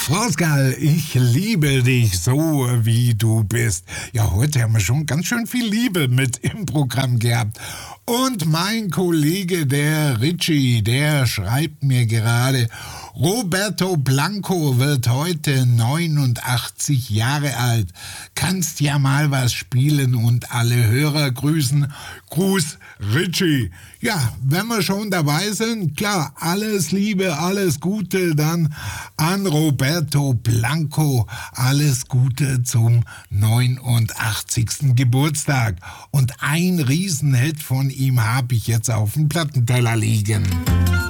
Pascal, ich liebe dich so, wie du bist. Ja, heute haben wir schon ganz schön viel Liebe mit im Programm gehabt. Und mein Kollege, der Richie, der schreibt mir gerade, Roberto Blanco wird heute 89 Jahre alt. Kannst ja mal was spielen und alle Hörer grüßen. Gruß, Richie. Ja, wenn wir schon dabei sind, klar, alles Liebe, alles Gute dann an Roberto Blanco. Alles Gute zum 89. Geburtstag. Und ein Riesenhit von ihm habe ich jetzt auf dem Plattenteller liegen.